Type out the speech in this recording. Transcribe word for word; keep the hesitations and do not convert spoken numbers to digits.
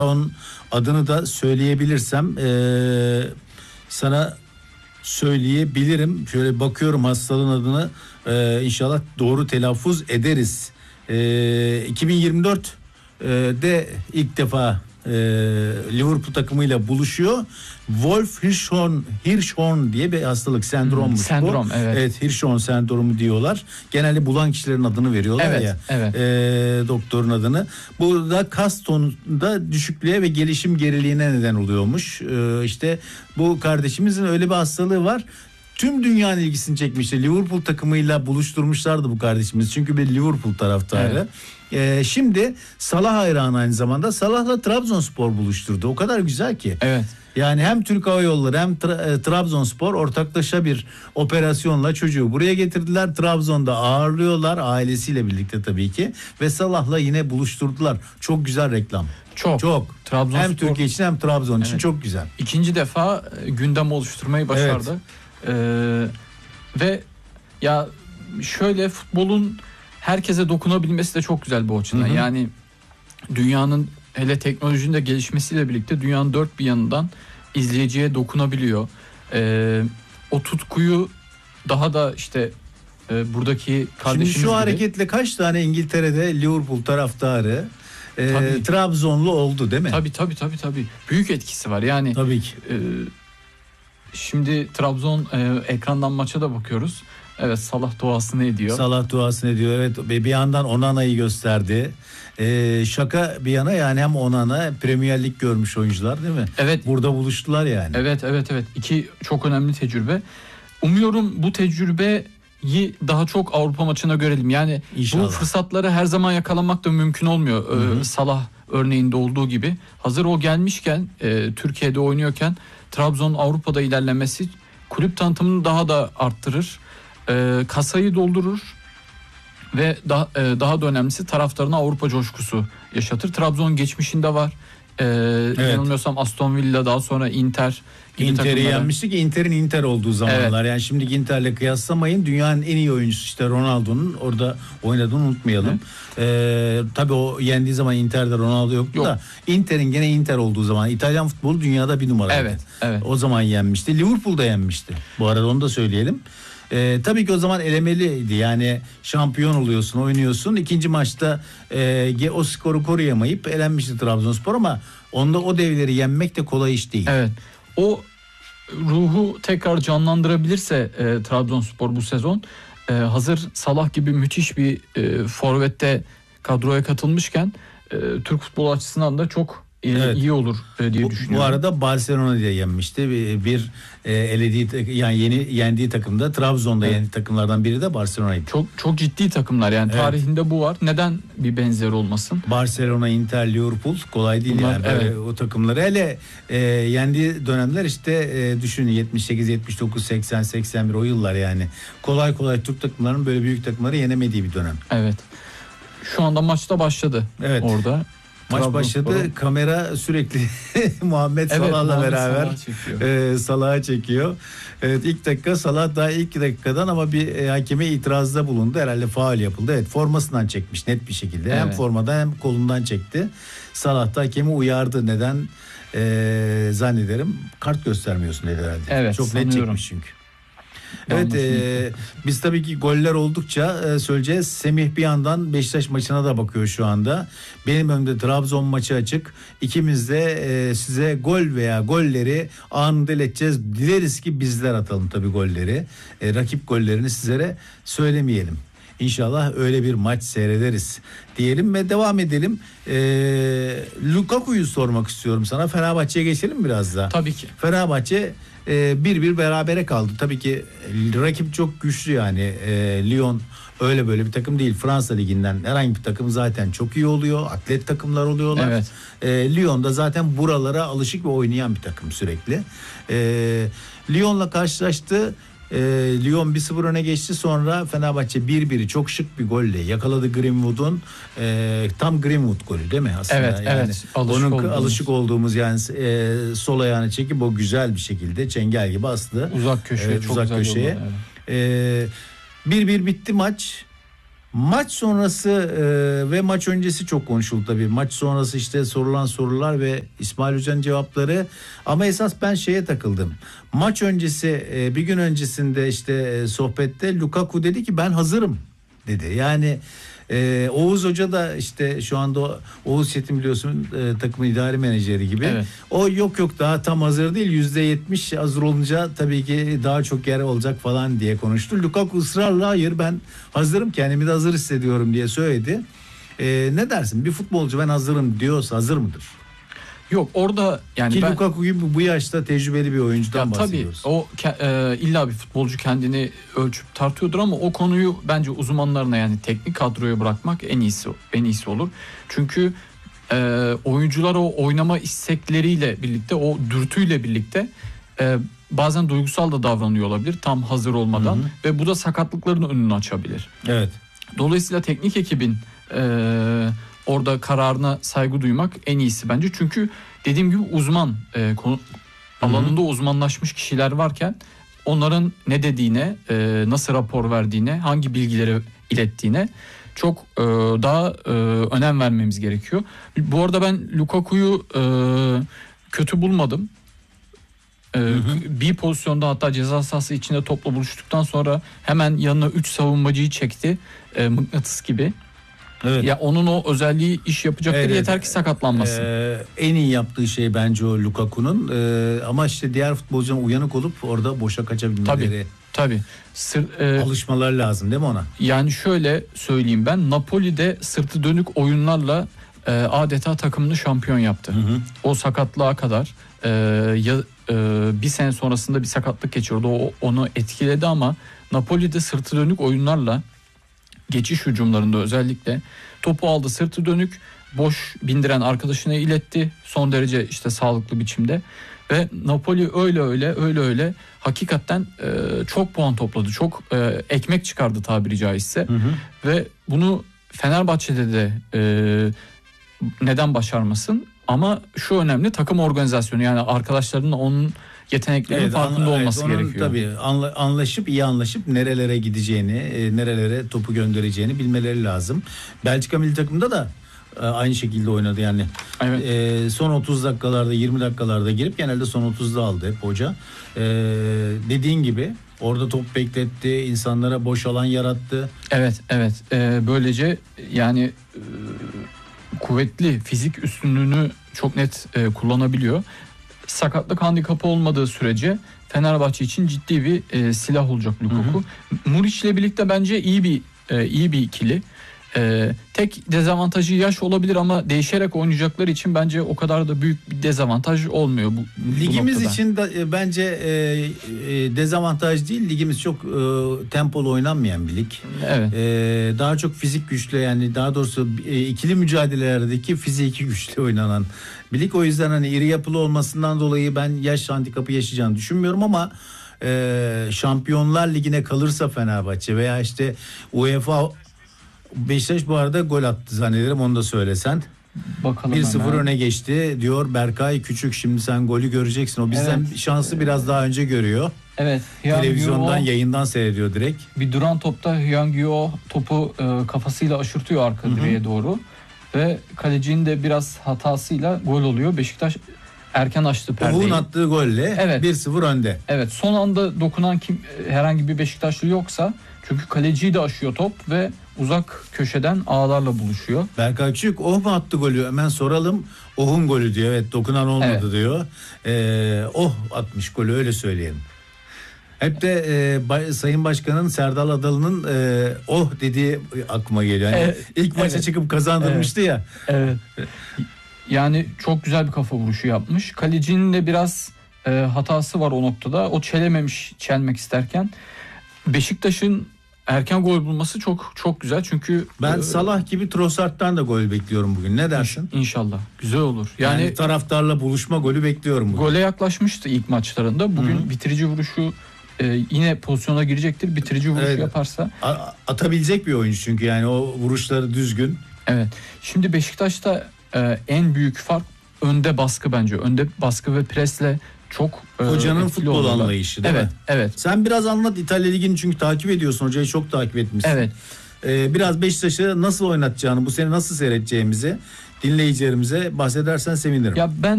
Onun adını da söyleyebilirsem ee, sana söyleyebilirim. Şöyle bakıyorum hastalığın adını, ee, inşallah doğru telaffuz ederiz. Ee, iki bin yirmi dört ee, de ilk defa ee, Liverpool takımıyla buluşuyor. Wolf Hirschhorn, Hirschhorn diye bir hastalık, sendrommuş hmm, sendrom, bu. Evet. evet, Hirschhorn sendromu diyorlar. Genelde bulan kişilerin adını veriyorlar evet, ya. Evet. E, doktorun adını. Bu da kas tonunda düşüklüğe ve gelişim geriliğine neden oluyormuş. E, işte bu kardeşimizin öyle bir hastalığı var. Tüm dünyanın ilgisini çekmişti. Liverpool takımıyla buluşturmuşlardı bu kardeşimiz. Çünkü bir Liverpool taraftarı. Evet. Ee, şimdi Salah hayranı aynı zamanda. Salah'la Trabzonspor buluşturdu. O kadar güzel ki. Evet. Yani hem Türk Hava Yolları hem Tra- e, Trabzonspor ortaklaşa bir operasyonla çocuğu buraya getirdiler. Trabzon'da ağırlıyorlar ailesiyle birlikte tabii ki. Ve Salah'la yine buluşturdular. Çok güzel reklam. Çok. Çok. Trabzonspor... Hem Türkiye için hem Trabzon için evet. çok güzel. İkinci defa gündem oluşturmayı başardı. Evet. Ee, ve ya şöyle, futbolun herkese dokunabilmesi de çok güzel bu açıdan. Hı hı. Yani dünyanın, hele teknolojinin de gelişmesiyle birlikte dünyanın dört bir yanından izleyiciye dokunabiliyor. Ee, o tutkuyu daha da işte e, buradaki kardeşimiz Şimdi şu gibi... hareketle kaç tane İngiltere'de Liverpool taraftarı e, Trabzonlu oldu değil mi? Tabii tabii tabii tabii. Büyük etkisi var. Yani tabii ki. E, şimdi Trabzon e, ekrandan maça da bakıyoruz. Evet, Salah duasını ediyor. Salah duasını ediyor. Evet, bir yandan Onana'yı gösterdi. Ee, şaka bir yana, yani hem Onana Premier Lig görmüş oyuncular değil mi? Evet. Burada buluştular yani. Evet evet evet. İki çok önemli tecrübe. Umuyorum bu tecrübeyi daha çok Avrupa maçına görelim. Yani İnşallah. Bu fırsatları her zaman yakalamak da mümkün olmuyor. Ee, Salah örneğinde olduğu gibi. Hazır o gelmişken, e, Türkiye'de oynuyorken Trabzon Avrupa'da ilerlemesi kulüp tanıtımını daha da arttırır. E, kasayı doldurur ve daha, e, daha da önemlisi taraftarına Avrupa coşkusu yaşatır. Trabzon geçmişinde var. E, evet. Yanılmıyorsam Aston Villa, daha sonra Inter. Inter'i yenmiştik. Inter'in Inter olduğu zamanlar. Evet. Yani şimdiki Inter'le kıyaslamayın. Dünyanın en iyi oyuncusu işte Ronaldo'nun orada oynadığını unutmayalım. Evet. Ee, tabii o yendiği zaman Inter'de Ronaldo yoktu Yok. da Inter'in gene Inter olduğu zaman İtalyan futbolu dünyada bir numaraydı. Evet, evet. O zaman yenmişti. Liverpool'da yenmişti. Bu arada onu da söyleyelim. Ee, tabii ki o zaman elemeliydi. Yani şampiyon oluyorsun, oynuyorsun. İkinci maçta e, o skoru koruyamayıp elenmişti Trabzonspor, ama onda o devleri yenmek de kolay iş değil. Evet. O ruhu tekrar canlandırabilirse e, Trabzonspor bu sezon, e, hazır Salah gibi müthiş bir e, forvette kadroya katılmışken e, Türk futbolu açısından da çok e, evet. iyi olur e, diye bu, düşünüyorum. Bu arada Barcelona diye yenmişti. Bir, bir e, elediği, yani yeni yendiği takımda Trabzon'da evet. yendiği takımlardan biri de Barcelona'ydı. Çok çok ciddi takımlar yani, evet. tarihinde bu var. Neden bir benzeri olmasın? Barcelona, Inter, Liverpool kolay değil. Bunlar, yani evet. o takımları hele e, yendiği dönemler işte e, düşünün yetmiş sekiz, yetmiş dokuz, seksen, seksen bir o yıllar yani. Kolay kolay Türk takımlarının böyle büyük takımları yenemediği bir dönem. Evet. Şu anda maçta başladı. Evet. Orada. Maç başladı. Kamera sürekli Muhammed evet, Salah'la Muhammed beraber Salah çekiyor. E, Salah'a çekiyor. Evet, ilk dakika Salah daha ilk dakikadan ama bir e, hakeme itirazda bulundu. Herhalde faul yapıldı. Evet, formasından çekmiş net bir şekilde. Evet. Hem formadan hem kolundan çekti. Salah da hakemi uyardı. Neden? E, zannederim kart göstermiyorsun dedi herhalde. Evet, çok sanıyorum. net çekmiş çünkü. Evet, e, biz tabii ki goller oldukça e, söyleyeceğiz. Semih bir yandan Beşiktaş maçına da bakıyor şu anda. Benim önümde Trabzon maçı açık. İkimiz de e, size gol veya golleri anında ileteceğiz. Dileriz ki bizler atalım tabii golleri. E, rakip gollerini sizlere söylemeyelim. İnşallah öyle bir maç seyrederiz diyelim ve devam edelim. E, Lukaku'yu sormak istiyorum sana. Fenerbahçe'ye geçelim biraz daha. Tabii ki. Fenerbahçe bir bir berabere kaldı. Tabii ki rakip çok güçlü yani. E, Lyon öyle böyle bir takım değil. Fransa liginden herhangi bir takım zaten çok iyi oluyor. Atlet takımlar oluyorlar. Evet. E, Lyon da zaten buralara alışık ve oynayan bir takım sürekli. E, Lyon'la karşılaştı. E, Lyon bir sıfır öne geçti, sonra Fenerbahçe bir biri çok şık bir golle yakaladı Greenwood'un. E, tam Greenwood golü değil mi aslında? Evet, yani evet. Alışık onun olduğumuz. alışık olduğumuz yani e, sol ayağını çekip o güzel bir şekilde çengel gibi astı. Uzak köşeye, evet, çok uzak güzel köşeye. Evet. E, bir bir bitti maç. Maç sonrası e, ve maç öncesi çok konuşuldu tabii. Maç sonrası işte sorulan sorular ve İsmail Hoca'nın cevapları. Ama esas ben şeye takıldım. Maç öncesi e, bir gün öncesinde işte e, sohbette Lukaku dedi ki ben hazırım dedi. Yani e, Oğuz Hoca da işte şu anda Oğuz Çetin biliyorsun e, takımın idari menajeri gibi. Evet. O yok yok daha tam hazır değil, yüzde yetmiş hazır olunca tabii ki daha çok yer olacak falan diye konuştu. Lukaku ısrarla hayır ben hazırım, kendimi de hazır hissediyorum diye söyledi. E, ne dersin, bir futbolcu ben hazırım diyorsa hazır mıdır? Yok orada yani Ki ben, Lukaku gibi bu yaşta tecrübeli bir oyuncudan ya bahsediyoruz. Tabii o e, illa bir futbolcu kendini ölçüp tartıyordur ama o konuyu bence uzmanlarına yani teknik kadroya bırakmak en iyisi en iyisi olur. Çünkü e, oyuncular o oynama istekleriyle birlikte, o dürtüyle birlikte e, bazen duygusal da davranıyor olabilir tam hazır olmadan, hı hı. ve bu da sakatlıkların önünü açabilir. Evet. Dolayısıyla teknik ekibin e, orada kararına saygı duymak en iyisi bence. Çünkü dediğim gibi uzman e, konu, alanında uzmanlaşmış kişiler varken onların ne dediğine, e, nasıl rapor verdiğine, hangi bilgileri ilettiğine çok e, daha e, önem vermemiz gerekiyor. Bu arada ben Lukaku'yu e, kötü bulmadım. E, hı hı. Bir pozisyonda hatta ceza sahası içinde topla buluştuktan sonra hemen yanına üç savunmacıyı çekti. E, mıknatıs gibi. Evet. Ya onun o özelliği iş yapacaktır, evet, yeter ki sakatlanmasın. Ee, en iyi yaptığı şey bence o Lukaku'nun. Ee, ama işte diğer futbolcuların uyanık olup orada boşa kaçabilmeleri. Tabii. Tabii. Sır, e, alışmaları lazım değil mi ona? Yani şöyle söyleyeyim, ben Napoli'de sırtı dönük oyunlarla e, adeta takımını şampiyon yaptı. Hı hı. O sakatlığa kadar e, ya e, bir sene sonrasında bir sakatlık geçirdi. O onu etkiledi ama Napoli'de sırtı dönük oyunlarla geçiş hücumlarında özellikle topu aldı, sırtı dönük, boş bindiren arkadaşına iletti son derece işte sağlıklı biçimde ve Napoli öyle öyle öyle öyle hakikaten e, çok puan topladı, çok e, ekmek çıkardı tabiri caizse, hı hı. ve bunu Fenerbahçe'de de e, neden başarmasın, ama şu önemli, takım organizasyonu, yani arkadaşlarının onun yeteneklerinin evet, farkında anla, olması evet, gerekiyor. Tabii anla, anlaşıp iyi anlaşıp nerelere gideceğini, e, nerelere topu göndereceğini bilmeleri lazım. Belçika milli takımında da e, aynı şekilde oynadı yani. Evet. E, son otuz dakikalarda, yirmi dakikalarda girip genelde son otuzda aldı hep hoca. E, dediğin gibi orada top bekletti, insanlara boş alan yarattı. Evet, evet. E, böylece yani e, kuvvetli fizik üstünlüğünü çok net e, kullanabiliyor. Sakatlık handikapı olmadığı sürece Fenerbahçe için ciddi bir e, silah olacak Lukaku. Muriç'le birlikte bence iyi bir e, iyi bir ikili. E, tek dezavantajı yaş olabilir ama değişerek oynayacakları için bence o kadar da büyük bir dezavantaj olmuyor bu, bu ligimiz noktada. için de, e, bence e, e, dezavantaj değil. Ligimiz çok e, tempolu oynanmayan bir lig. Evet. E, daha çok fizik güçlü, yani daha doğrusu e, ikili mücadelelerdeki fiziki güçlü oynanan bir lig. O yüzden hani iri yapılı olmasından dolayı ben yaş handikapı yaşayacağını düşünmüyorum ama e, Şampiyonlar Ligi'ne kalırsa Fenerbahçe veya işte UEFA, Beşiktaş bu arada gol attı zannederim, onu da söylesen. Bakalım bir sıfır öne geçti diyor Berkay Küçük. Şimdi sen golü göreceksin. O bizden evet. şansı biraz daha önce görüyor. Evet. Televizyondan, yayından seyrediyor direkt. Bir duran topta Hyangyo topu e, kafasıyla aşırtıyor arka Hı-hı. direğe doğru. Ve kalecinin de biraz hatasıyla gol oluyor. Beşiktaş erken açtı perdeyi. Oğuz'un attığı golle evet. bir sıfır önde. Evet, son anda dokunan kim, herhangi bir Beşiktaşlı yoksa, çünkü kaleciyi de aşıyor top ve uzak köşeden ağlarla buluşuyor. Berkay Küçük oh mu attı golü, hemen soralım. Oh'un golü diyor, evet, dokunan olmadı evet. diyor. Ee, oh atmış golü, öyle söyleyelim. Hep de e, bay, Sayın Başkan'ın Serdal Adalı'nın e, oh dediği aklıma geliyor. Yani evet, ilk maça evet. çıkıp kazandırmıştı evet. ya. Evet. Yani çok güzel bir kafa vuruşu yapmış. Kalecinin de biraz e, hatası var o noktada. O çelememiş çelmek isterken. Beşiktaş'ın erken gol bulması çok çok güzel. Çünkü ben e, Salah gibi Trossard'dan da gol bekliyorum bugün. Ne dersin? İnşallah. Güzel olur. Yani, yani taraftarla buluşma golü bekliyorum bugün. Gole yaklaşmıştı ilk maçlarında. Bugün Hı-hı. bitirici vuruşu e, yine pozisyona girecektir. Bitirici vuruşu evet. yaparsa. A- atabilecek bir oyuncu çünkü, yani o vuruşları düzgün. Evet. Şimdi Beşiktaş'ta e, en büyük fark önde baskı bence. Önde baskı ve presle çok hocanın futbol anlayışı değil evet, mi? Evet. Sen biraz anlat İtalya Ligi'ni, çünkü takip ediyorsun. Hocayı çok takip etmişsin. Evet. Ee, biraz Beşiktaş'ı nasıl oynatacağını, bu sene nasıl seyredeceğimizi dinleyicilerimize bahsedersen sevinirim. Ya ben